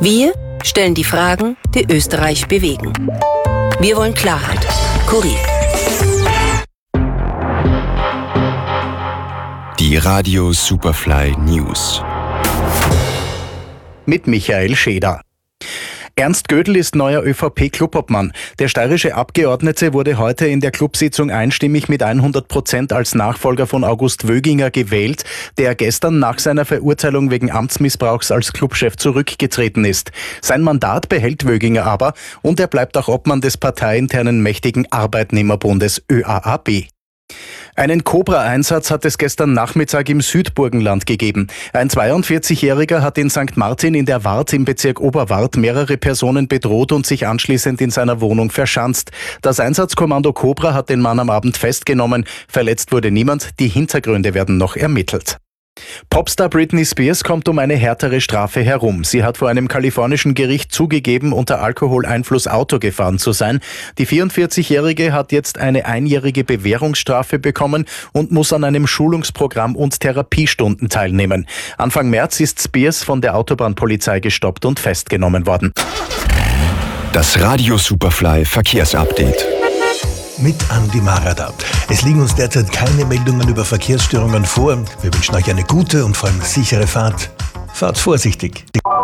Wir stellen die Fragen, die Österreich bewegen. Wir wollen Klarheit. Kurier. Die Radio Superfly News. Mit Michael Scheder. Ernst Gödel ist neuer ÖVP-Clubobmann. Der steirische Abgeordnete wurde heute in der Clubsitzung einstimmig mit 100% als Nachfolger von August Wöginger gewählt, der gestern nach seiner Verurteilung wegen Amtsmissbrauchs als Clubchef zurückgetreten ist. Sein Mandat behält Wöginger aber und er bleibt auch Obmann des parteiinternen mächtigen Arbeitnehmerbundes ÖAAB. Einen Cobra-Einsatz hat es gestern Nachmittag im Südburgenland gegeben. Ein 42-Jähriger hat in St. Martin in der Wart im Bezirk Oberwart mehrere Personen bedroht und sich anschließend in seiner Wohnung verschanzt. Das Einsatzkommando Cobra hat den Mann am Abend festgenommen. Verletzt wurde niemand. Die Hintergründe werden noch ermittelt. Popstar Britney Spears kommt um eine härtere Strafe herum. Sie hat vor einem kalifornischen Gericht zugegeben, unter Alkoholeinfluss Auto gefahren zu sein. Die 44-Jährige hat jetzt eine einjährige Bewährungsstrafe bekommen und muss an einem Schulungsprogramm und Therapiestunden teilnehmen. Anfang März ist Spears von der Autobahnpolizei gestoppt und festgenommen worden. Das Radio Superfly Verkehrsupdate. Mit Andi Marada. Es liegen uns derzeit keine Meldungen über Verkehrsstörungen vor. Wir wünschen euch eine gute und vor allem sichere Fahrt. Fahrt vorsichtig.